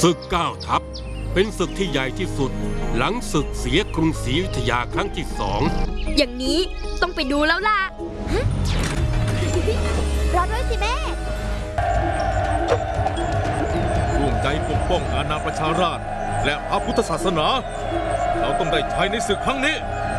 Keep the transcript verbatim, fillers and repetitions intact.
ศึกเก้าทัพเป็นศึกที่ใหญ่ที่สุดหลังศึกเสียกรุงศรีอยุธยาครั้งที่สองอย่างนี้ต้องไปดูแล้วล่ะรอด้วยสิแม่ร่วมใจปกป้องอาณาประชาราษฎร์และพระพุทธศาสนาเราต้องได้ชัยในศึกครั้งนี้